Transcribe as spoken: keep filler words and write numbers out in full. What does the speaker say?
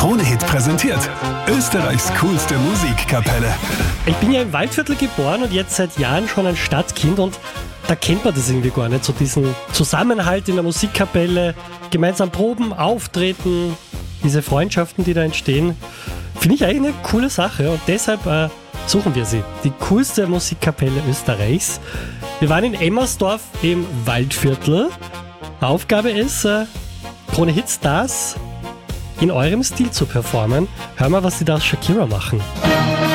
Krone-Hit präsentiert Österreichs coolste Musikkapelle. Ich bin ja im Waldviertel geboren und jetzt seit Jahren schon ein Stadtkind und da kennt man das irgendwie gar nicht, so diesen Zusammenhalt in der Musikkapelle, gemeinsam proben, auftreten, diese Freundschaften, die da entstehen. Finde ich eigentlich eine coole Sache und deshalb äh, suchen wir sie. Die coolste Musikkapelle Österreichs. Wir waren in Emmersdorf im Waldviertel. Aufgabe ist, äh, Krone-Hit-Stars in eurem Stil zu performen. Hör mal, was sie da aus Shakira machen.